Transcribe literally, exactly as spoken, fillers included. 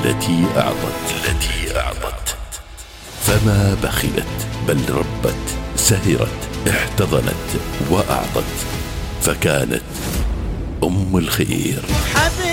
التي أعطت التي أعطت فما بخلت بل ربت سهرت احتضنت وأعطت، فكانت أم الخير.